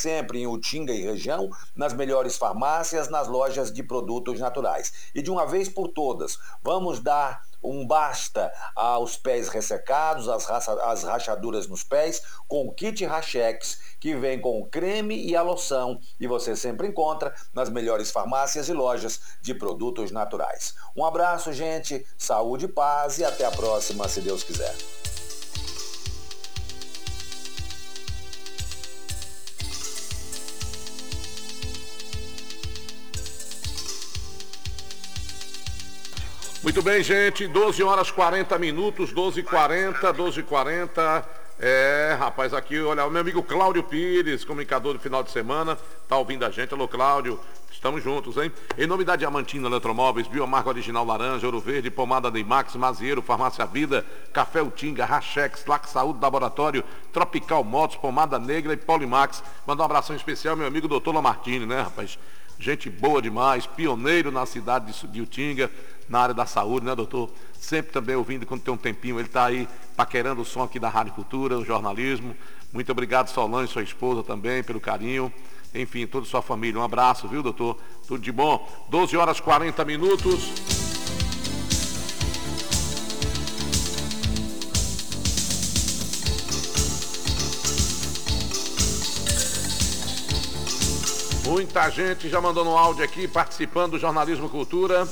sempre em Utinga e região, nas melhores farmácias, nas lojas de produtos naturais. E de uma vez por todas, vamos dar um basta aos pés ressecados, às rachaduras nos pés, com o kit Rachex, que vem com o creme e a loção, e você sempre encontra nas melhores farmácias e lojas de produtos naturais. Um abraço, gente, saúde, paz e até a próxima, se Deus quiser. Muito bem, gente, 12 horas 40 minutos, 12h40. Rapaz, aqui, olha, o meu amigo Cláudio Pires, comunicador do final de semana, tá ouvindo a gente. Alô, Cláudio, estamos juntos, hein? Em nome da Diamantina Eletromóveis, Biomarca Original Laranja, Ouro Verde, Pomada Deimax, Mazieiro, Farmácia Vida, Café Utinga, Rachex, Lac Saúde Laboratório, Tropical Motos, Pomada Negra e Polimax. Mandar um abração especial ao meu amigo Dr. Lamartine, né, rapaz? Gente boa demais, pioneiro na cidade de Utinga, na área da saúde, né, doutor? Sempre também ouvindo, quando tem um tempinho, ele está aí paquerando o som aqui da Rádio Cultura, o jornalismo. Muito obrigado, Solange, sua esposa também, pelo carinho. Enfim, toda a sua família. Um abraço, viu, doutor? Tudo de bom. 12 horas 40 minutos. Muita gente já mandando um áudio aqui, participando do Jornalismo Cultura.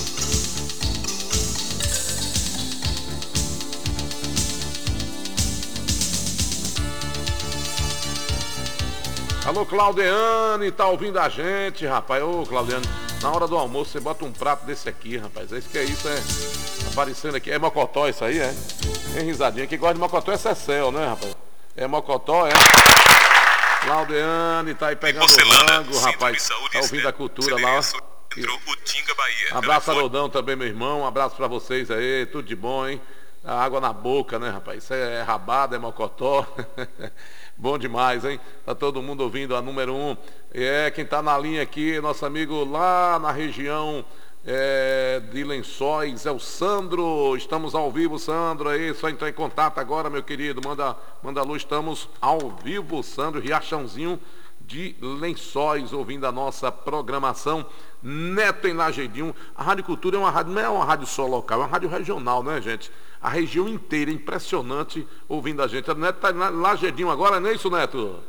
Alô, Claudiane, tá ouvindo a gente, rapaz? Ô, Claudiane, na hora do almoço você bota um prato desse aqui, rapaz. Esse que é isso, aparecendo aqui. É mocotó isso aí, é? Tem risadinha. Quem gosta de mocotó é Cecel, né, rapaz? É mocotó, é? Claudiane, tá aí pegando o rango, rapaz. Tá ouvindo a cultura lá, ó. Abraço, Haroldão, também, meu irmão. Um abraço pra vocês aí, tudo de bom, hein? A água na boca, né, rapaz? Isso é rabada, é mocotó. Bom demais, hein? Tá todo mundo ouvindo a número 1. Quem tá na linha aqui, nosso amigo lá na região de Lençóis, é o Sandro. Estamos ao vivo, Sandro, aí, só entrar em contato agora, meu querido. Manda luz, estamos ao vivo, Sandro, Riachãozinho de Lençóis, ouvindo a nossa programação. Neto em Lagedinho. A Rádio Cultura é uma rádio, não é uma rádio só local, é uma rádio regional, né, gente? A região inteira, impressionante, ouvindo a gente. O Neto está em Lagedinho agora, não é isso, Neto?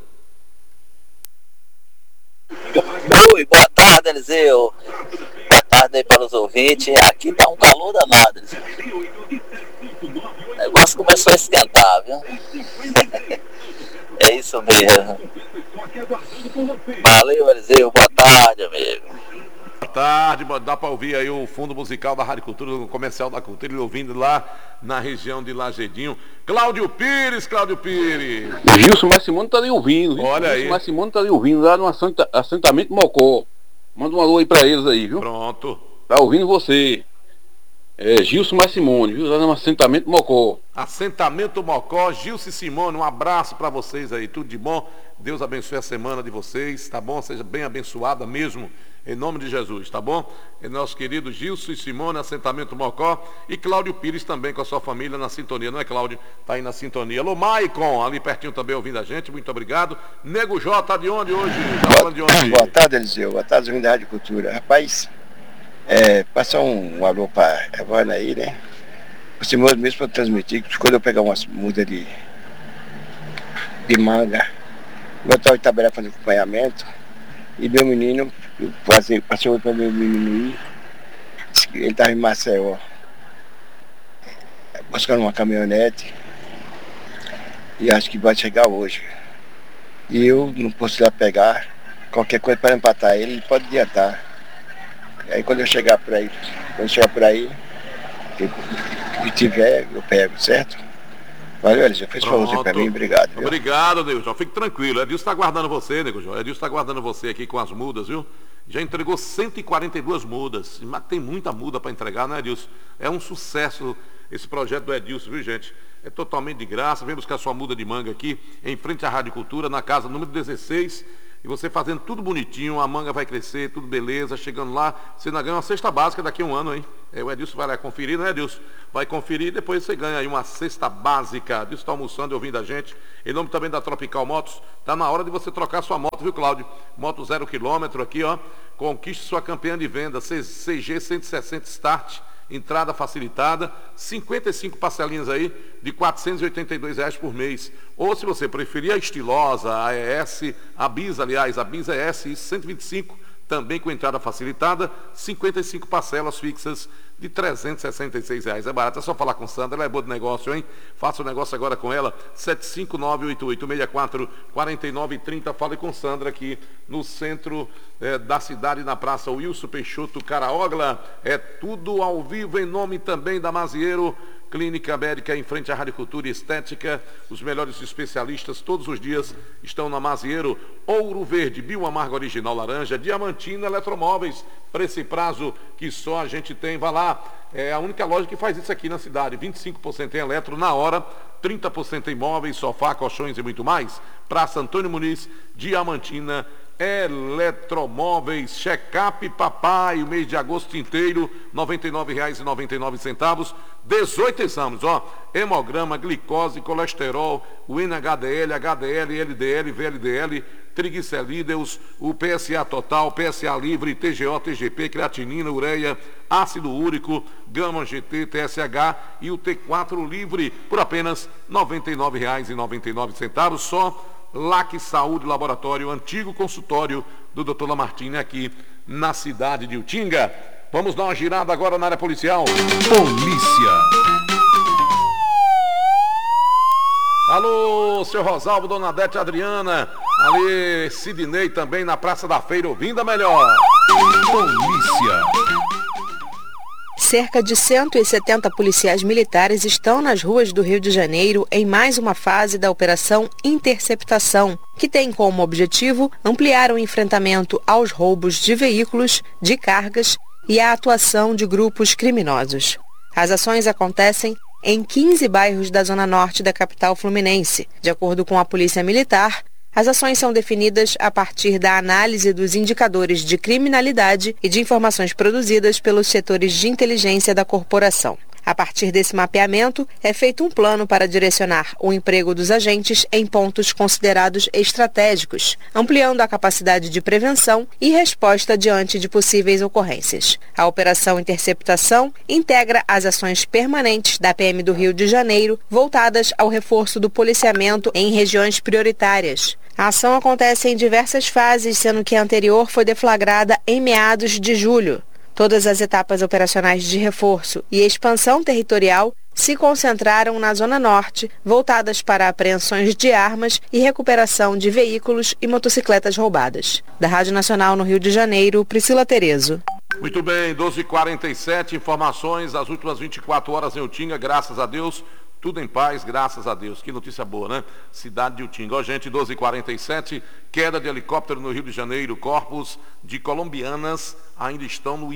Oi, boa tarde, Eliseu. Boa tarde aí para os ouvintes. Aqui tá um calor danado, Eliseu. O negócio começou a esquentar, viu? É isso mesmo. Valeu, Eliseu. Boa tarde, amigo. Boa tarde, dá para ouvir aí o fundo musical da Rádio Cultura, o comercial da Cultura, ele ouvindo lá na região de Lagedinho. Cláudio Pires. O Gilson Massimone tá ali ouvindo, viu? Olha aí. O Gilson Massimone tá ali ouvindo lá no assentamento Mocó. Manda um alô aí pra eles aí, viu? Pronto. Tá ouvindo você. Gilson Massimone, viu? Lá no assentamento Mocó. Assentamento Mocó, Gilson Simone, um abraço para vocês aí, tudo de bom. Deus abençoe a semana de vocês, tá bom? Seja bem abençoada mesmo, em nome de Jesus, tá bom? E nosso querido Gilson Simone, assentamento Mocó, e Cláudio Pires também com a sua família na sintonia, não é, Cláudio? Tá aí na sintonia. Alô, Maicon, ali pertinho também ouvindo a gente, muito obrigado. Nego J, tá de onde hoje? Tá falando de onde? Boa tarde, Eliseu. Boa tarde, ouvindo da Rádio Cultura. Rapaz, passar um alô pra Evana aí, né? Você mesmo para transmitir, quando eu pegar umas mudas de manga, eu estava em Itabera fazendo acompanhamento, e meu menino, passei para meu menino ir, ele estava em Maceió, buscando uma caminhonete, e acho que vai chegar hoje. E eu não posso ir lá pegar, qualquer coisa para empatar ele pode adiantar. Aí quando eu chegar por aí, e tiver, eu pego, certo? Valeu, Eliseu. Fez favorzinho pra mim, obrigado. Viu? Obrigado, Nego João. Fique tranquilo. Edilson está aguardando você, Nego João. Edilson está aguardando você aqui com as mudas, viu? Já entregou 142 mudas. Mas tem muita muda para entregar, né, Edilson? É um sucesso esse projeto do Edilson, viu, gente? É totalmente de graça. Vem buscar sua muda de manga aqui, em frente à Rádio Cultura, na casa número 16. E você fazendo tudo bonitinho, a manga vai crescer, tudo beleza, chegando lá, você ainda ganha uma cesta básica daqui a um ano, hein? O Edilson vai lá conferir, não é, Edilson? Vai conferir e depois você ganha aí uma cesta básica. Edilson está almoçando e ouvindo a gente. Em nome também da Tropical Motos, está na hora de você trocar sua moto, viu, Cláudio? Moto 0 km aqui, ó. Conquiste sua campanha de venda, CG 160 Start. Entrada facilitada, 55 parcelinhas aí de R$ 482 por mês. Ou se você preferir a estilosa, a ES, a Bis, aliás, a Bis ES 125, também com entrada facilitada, 55 parcelas fixas de R$ 366. É barato, é só falar com Sandra, ela é boa de negócio, hein? Faça o negócio agora com ela, 759-8864-4930. Fale com Sandra aqui no centro da cidade, na Praça Wilson Peixoto Caraogla. É tudo ao vivo em nome também da Mazieiro Clínica Médica, em frente à Radiocultura e Estética. Os melhores especialistas todos os dias estão na Mazieiro. Ouro Verde, Bioamargo Original Laranja, Diamantina Eletromóveis, para esse prazo que só a gente tem. Vá lá, é a única loja que faz isso aqui na cidade. 25% em eletro na hora, 30% em móveis, sofá, colchões e muito mais. Praça Antônio Muniz, Diamantina Eletromóveis. Check-up papai, o mês de agosto inteiro, R$ 99,99. 18 exames, ó, hemograma, glicose, colesterol, o NHDL, HDL, LDL, VLDL, triglicerídeos, o PSA total, PSA livre, TGO, TGP, creatinina, ureia, ácido úrico, gama GT, TSH e o T4 livre por apenas R$ 99,99. Só LAC Saúde Laboratório, antigo consultório do Dr. Lamartine aqui na cidade de Utinga. Vamos dar uma girada agora na área policial. Polícia. Alô, seu Rosalvo, Dona Adete, Adriana, ali, Sidney também na Praça da Feira, ouvindo a melhor. Polícia. Cerca de 170 policiais militares estão nas ruas do Rio de Janeiro em mais uma fase da Operação Interceptação, que tem como objetivo ampliar o enfrentamento aos roubos de veículos, de cargas e a atuação de grupos criminosos. As ações acontecem em 15 bairros da zona norte da capital fluminense. De acordo com a Polícia Militar, as ações são definidas a partir da análise dos indicadores de criminalidade e de informações produzidas pelos setores de inteligência da corporação. A partir desse mapeamento, é feito um plano para direcionar o emprego dos agentes em pontos considerados estratégicos, ampliando a capacidade de prevenção e resposta diante de possíveis ocorrências. A Operação Interceptação integra as ações permanentes da PM do Rio de Janeiro, voltadas ao reforço do policiamento em regiões prioritárias. A ação acontece em diversas fases, sendo que a anterior foi deflagrada em meados de julho. Todas as etapas operacionais de reforço e expansão territorial se concentraram na Zona Norte, voltadas para apreensões de armas e recuperação de veículos e motocicletas roubadas. Da Rádio Nacional no Rio de Janeiro, Priscila Terezo. Muito bem, 12h47, informações das últimas 24 horas em Utinga, graças a Deus. Tudo em paz, graças a Deus. Que notícia boa, né? Cidade de Utinga. Ó, gente, 12h47, queda de helicóptero no Rio de Janeiro. Corpos de colombianas ainda estão no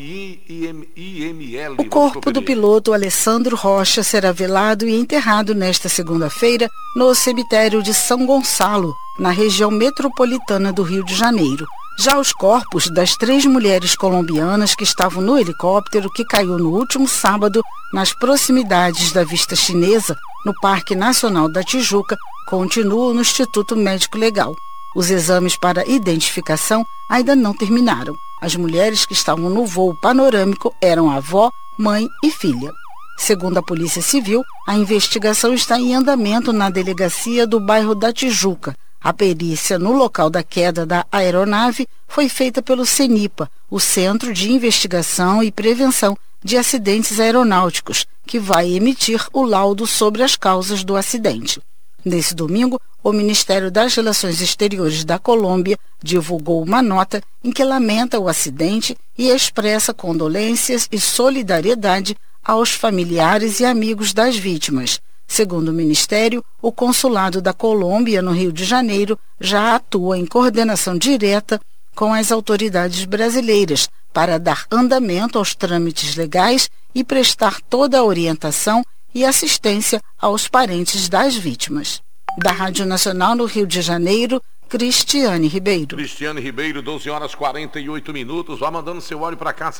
IML. O corpo do piloto Alessandro Rocha será velado e enterrado nesta segunda-feira no cemitério de São Gonçalo, na região metropolitana do Rio de Janeiro. Já os corpos das 3 mulheres colombianas que estavam no helicóptero que caiu no último sábado nas proximidades da Vista Chinesa, no Parque Nacional da Tijuca, continuam no Instituto Médico Legal. Os exames para identificação ainda não terminaram. As mulheres que estavam no voo panorâmico eram avó, mãe e filha. Segundo a Polícia Civil, a investigação está em andamento na delegacia do bairro da Tijuca. A perícia no local da queda da aeronave foi feita pelo CENIPA, o Centro de Investigação e Prevenção de Acidentes Aeronáuticos, que vai emitir o laudo sobre as causas do acidente. Nesse domingo, o Ministério das Relações Exteriores da Colômbia divulgou uma nota em que lamenta o acidente e expressa condolências e solidariedade aos familiares e amigos das vítimas. Segundo o Ministério, o Consulado da Colômbia, no Rio de Janeiro, já atua em coordenação direta com as autoridades brasileiras para dar andamento aos trâmites legais e prestar toda a orientação e assistência aos parentes das vítimas. Da Rádio Nacional no Rio de Janeiro, Cristiane Ribeiro. Cristiane Ribeiro, 12 horas 48 minutos. Vá mandando seu áudio para cá,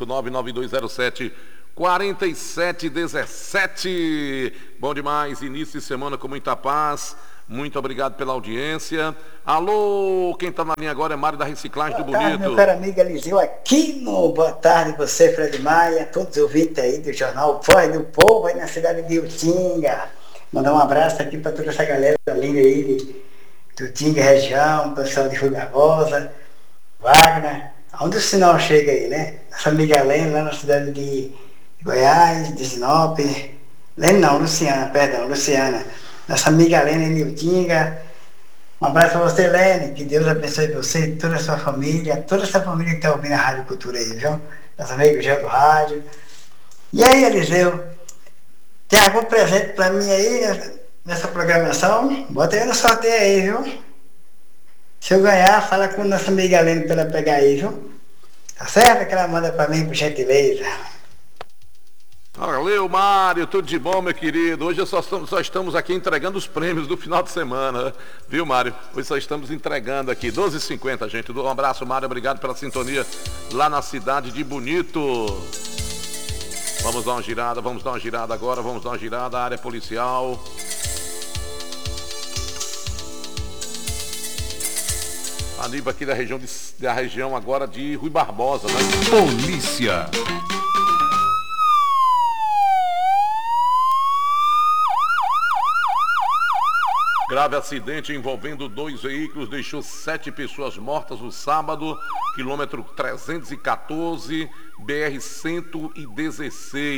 759-9207-4717. Bom demais, início de semana com muita paz. Muito obrigado pela audiência. Alô, quem está na linha agora é Mário da Reciclagem do Bonito. Boa tarde, meu caro amigo Eliseu Aquino. Boa tarde você, Fred Maia, todos os ouvintes aí do Jornal Voz do Povo, aí na cidade de Utinga. Mandar um abraço aqui para toda essa galera linda aí de Utinga região, pessoal de Rui Barbosa, Wagner, onde o sinal chega aí, né? Essa amiga Helena, lá na cidade de Goiás, de Sinop. Luciana. Nossa amiga Helena em Utinga. Um abraço para você, Helene. Que Deus abençoe você e toda a sua família, toda essa família que está ouvindo a Rádio Cultura aí, viu? Nosso amigo Gé do Rádio. E aí, Eliseu, tem algum presente para mim aí nessa programação? Bota aí no sorteio aí, viu? Se eu ganhar, fala com nossa amiga Helene para ela pegar aí, viu? Tá certo? Que ela manda para mim, por gentileza. Valeu, Mário, tudo de bom, meu querido. Hoje só estamos aqui entregando os prêmios do final de semana, viu, Mário? Hoje só estamos entregando aqui, 12h50, gente. Um abraço, Mário, obrigado pela sintonia lá na cidade de Bonito. Vamos dar uma girada agora, área policial. A nível aqui da região agora de Rui Barbosa, né? Polícia. Grave acidente envolvendo 2 veículos deixou 7 pessoas mortas no sábado, quilômetro 314, BR-116.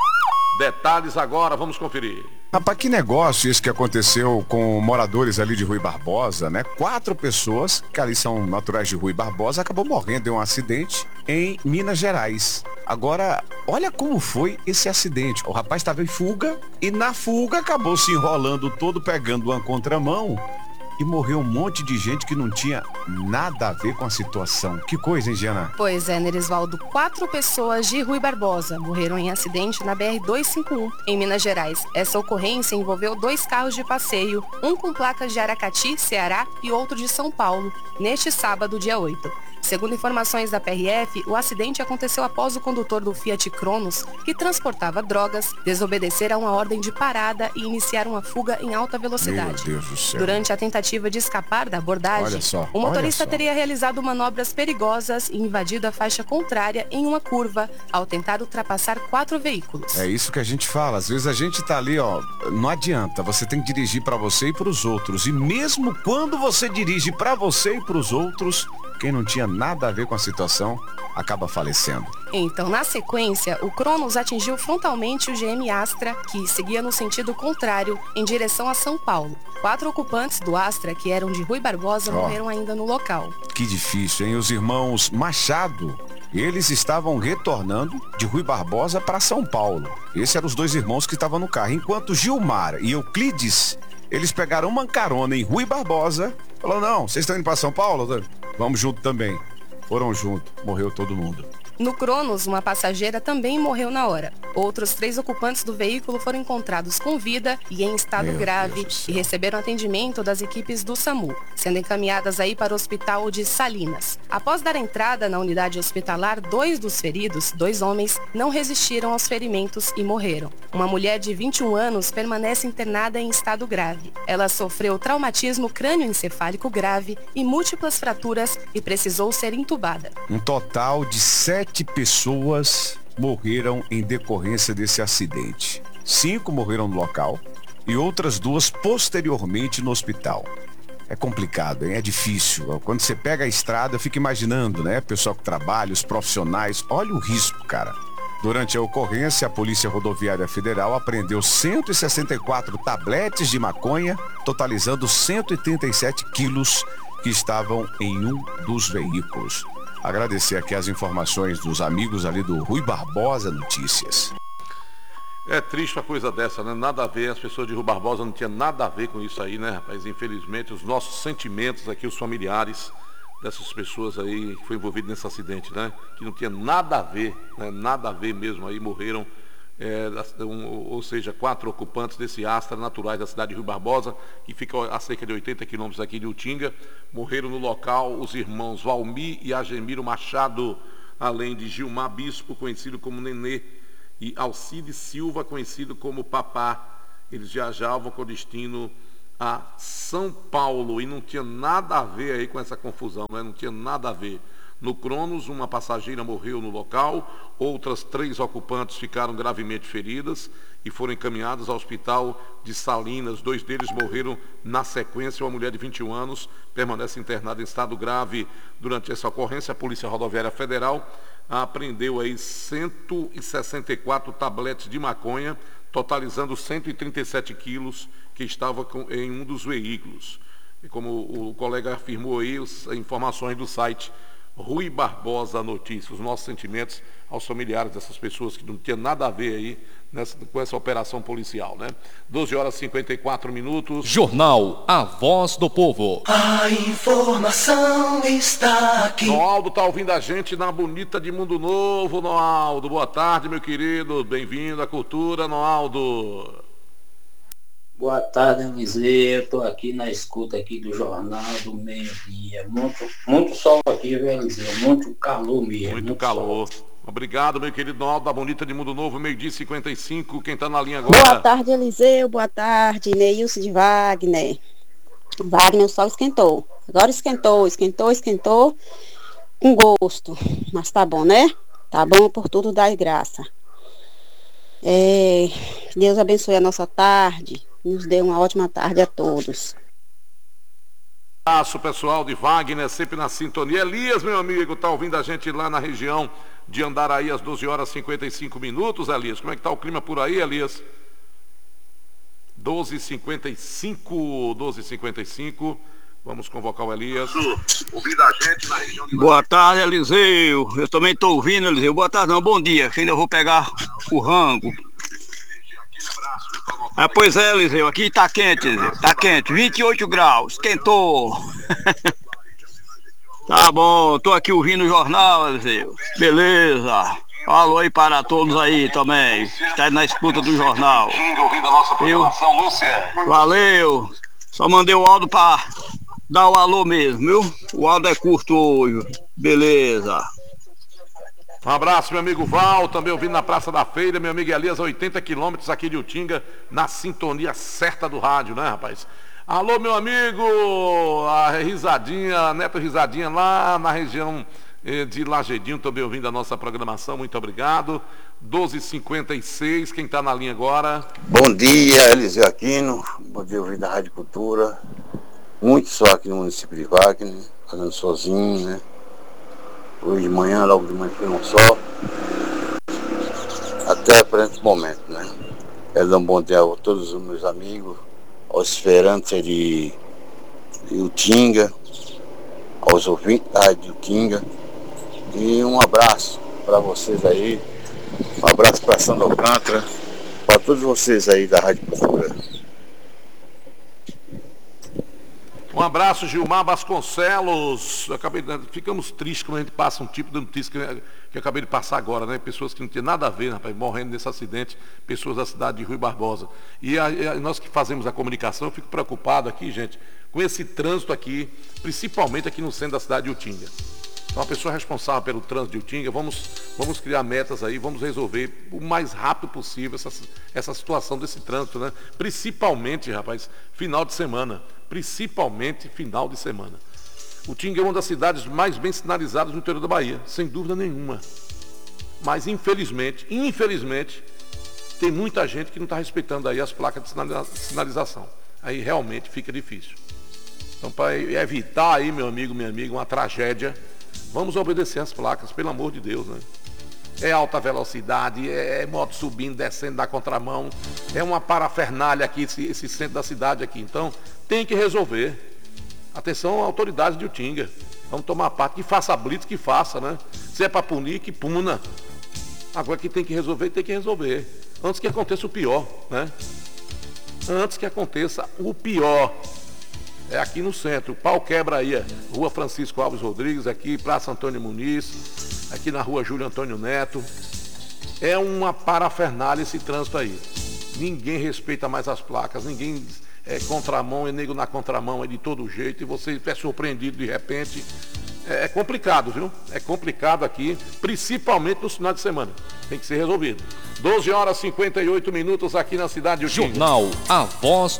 Detalhes agora, vamos conferir. Rapaz, que negócio esse que aconteceu com moradores ali de Rui Barbosa, né? 4 pessoas, que ali são naturais de Rui Barbosa, acabou morrendo em um acidente em Minas Gerais. Agora, olha como foi esse acidente. O rapaz estava em fuga e na fuga acabou se enrolando todo, pegando uma contramão e morreu um monte de gente que não tinha nada a ver com a situação. Que coisa, hein, Giana? Pois é, Nerisvaldo, 4 pessoas de Rui Barbosa morreram em acidente na BR-251, em Minas Gerais. Essa ocorrência envolveu 2 carros de passeio, um com placas de Aracati, Ceará, e outro de São Paulo, neste sábado, dia 8. Segundo informações da PRF, o acidente aconteceu após o condutor do Fiat Cronos, que transportava drogas, desobedecer a uma ordem de parada e iniciar uma fuga em alta velocidade. Meu Deus do céu. Durante a tentativa de escapar da abordagem, o motorista teria realizado manobras perigosas e invadido a faixa contrária em uma curva, ao tentar ultrapassar 4 veículos. É isso que a gente fala. Às vezes a gente tá ali, ó, não adianta. Você tem que dirigir para você e para os outros. E mesmo quando você dirige para você e para os outros, quem não tinha nada a ver com a situação acaba falecendo. Então, na sequência, o Cronos atingiu frontalmente o GM Astra, que seguia no sentido contrário, em direção a São Paulo. 4 ocupantes do Astra, que eram de Rui Barbosa, morreram ainda no local. Que difícil, hein? Os irmãos Machado, eles estavam retornando de Rui Barbosa para São Paulo. Esses eram os 2 irmãos que estavam no carro. Enquanto Gilmar e Euclides, eles pegaram uma carona em Rui Barbosa. Falou, não, vocês estão indo para São Paulo? Vamos junto também. Foram junto, morreu todo mundo. No Cronos, uma passageira também morreu na hora. Outros 3 ocupantes do veículo foram encontrados com vida e em estado grave e receberam atendimento das equipes do SAMU, sendo encaminhadas aí para o hospital de Salinas. Após dar entrada na unidade hospitalar, 2 dos feridos, 2 homens, não resistiram aos ferimentos e morreram. Uma mulher de 21 anos permanece internada em estado grave. Ela sofreu traumatismo crânioencefálico grave e múltiplas fraturas e precisou ser entubada. Um total de 7 pessoas morreram em decorrência desse acidente. 5 morreram no local e outras 2 posteriormente no hospital. É complicado, hein? É difícil. Quando você pega a estrada, eu fico imaginando, né? O pessoal que trabalha, os profissionais, olha o risco, cara. Durante a ocorrência, a Polícia Rodoviária Federal apreendeu 164 tabletes de maconha, totalizando 137 quilos que estavam em um dos veículos. Agradecer aqui as informações dos amigos ali do Rui Barbosa Notícias. É triste uma coisa dessa, né? Nada a ver, as pessoas de Rui Barbosa não tinham nada a ver com isso aí, né, rapaz? Infelizmente, os nossos sentimentos aqui, os familiares dessas pessoas aí que foram envolvidas nesse acidente, né? Que não tinha nada a ver, né? Nada a ver mesmo aí, morreram ou seja, 4 ocupantes desse Astra naturais da cidade de Rui Barbosa, que fica a cerca de 80 quilômetros aqui de Utinga. Morreram no local os irmãos Valmir e Agemiro Machado, além de Gilmar Bispo, conhecido como Nenê, e Alcide Silva, conhecido como Papá. Eles viajavam com destino a São Paulo e não tinha nada a ver aí com essa confusão, né? Não tinha nada a ver. No Cronos, uma passageira morreu no local, outras 3 ocupantes ficaram gravemente feridas e foram encaminhadas ao hospital de Salinas. 2 deles morreram na sequência. Uma mulher de 21 anos permanece internada em estado grave. Durante essa ocorrência, a Polícia Rodoviária Federal apreendeu aí 164 tabletes de maconha, totalizando 137 quilos que estavam em um dos veículos. E como o colega afirmou aí, as informações do site Rui Barbosa Notícias, os nossos sentimentos aos familiares dessas pessoas que não tinham nada a ver aí com essa operação policial, né? 12h54. Jornal A Voz do Povo. A informação está aqui. Noaldo está ouvindo a gente na Bonita de Mundo Novo. Noaldo, boa tarde, meu querido. Bem-vindo à cultura, Noaldo. Boa tarde, Eliseu. Estou aqui na escuta aqui do Jornal do Meio-Dia. Muito sol aqui, viu, Eliseu? Muito calor mesmo. Muito calor. Sol. Obrigado, meu querido Noaldo, da Bonita de Mundo Novo, 12h55. Quem está na linha agora? Boa tarde, Eliseu. Boa tarde, Neilson de Wagner. Wagner, o sol esquentou. Agora esquentou. Com gosto. Mas tá bom, né? Tá bom por tudo dar graça. Deus abençoe a nossa tarde. Nos dê uma ótima tarde a todos. Abraço, pessoal de Wagner, sempre na sintonia. Elias, meu amigo, está ouvindo a gente lá na região de Andaraí às 12h55. Elias, como é que está o clima por aí, Elias? 12h55. Vamos convocar o Elias. Ouvindo a gente na região de... Boa tarde, Eliseu. Eu também estou ouvindo, Eliseu. Boa tarde, não, bom dia. Ainda vou pegar o rango. Pois é, Eliseu, aqui tá quente, 28 graus, esquentou. Tá bom, tô aqui ouvindo o jornal, Eliseu. Beleza. Alô aí para todos aí também, está na escuta do jornal. Valeu. Só mandei o áudio para dar o alô mesmo, viu? O áudio é curto hoje. Beleza. Um abraço, meu amigo Val, também ouvindo na Praça da Feira, meu amigo Elias, 80 quilômetros aqui de Utinga, na sintonia certa do rádio, né, rapaz? Alô, meu amigo, a Risadinha, Neto Risadinha, lá na região de Lagedinho, também ouvindo a nossa programação, muito obrigado. 12h56, quem está na linha agora? Bom dia, Eliseu Aquino, bom dia, ouvindo a Rádio Cultura, muito só aqui no município de Wagner, fazendo sozinho, né? Hoje de manhã, logo de manhã, foi um sol. Até para esse momento, né? Quero dar um bom dia a todos os meus amigos, aos esperantes de Utinga, aos ouvintes da Rádio Utinga. E um abraço para vocês aí. Um abraço para Sandro Alcântara, para todos vocês aí da Rádio Cultura. Um abraço, Gilmar Vasconcelos. Ficamos tristes quando a gente passa um tipo de notícia que eu acabei de passar agora, né? Pessoas que não tinham nada a ver, rapaz, morrendo nesse acidente, pessoas da cidade de Rui Barbosa. E nós que fazemos a comunicação, eu fico preocupado aqui, gente, com esse trânsito aqui, principalmente aqui no centro da cidade de Utinga. Então, a pessoa responsável pelo trânsito de Utinga, vamos criar metas aí, vamos resolver o mais rápido possível essa situação desse trânsito, né? Principalmente, rapaz, final de semana. Principalmente final de semana. Utinga é uma das cidades mais bem sinalizadas no interior da Bahia, sem dúvida nenhuma. Mas infelizmente, tem muita gente que não está respeitando aí as placas de sinalização. Aí realmente fica difícil. Então, para evitar aí, meu amigo, minha amiga, uma tragédia, vamos obedecer as placas, pelo amor de Deus, né? É alta velocidade, é moto subindo, descendo da contramão, é uma parafernália aqui, esse centro da cidade aqui. Então, tem que resolver. Atenção, autoridades de Utinga. Vamos tomar parte, que faça blitz, que faça, né? Se é para punir, que puna. Agora que tem que resolver, tem que resolver. Antes que aconteça o pior, né? Antes que aconteça o pior. É aqui no centro, o pau quebra aí, Rua Francisco Alves Rodrigues, aqui, Praça Antônio Muniz, aqui na Rua Júlio Antônio Neto. É uma parafernália esse trânsito aí. Ninguém respeita mais as placas, ninguém é contramão, é nego na contramão, é de todo jeito, e você é surpreendido de repente. É complicado, viu? É complicado aqui, principalmente no final de semana. Tem que ser resolvido. 12 horas e 58 minutos aqui na cidade de Utinga. Jornal A Voz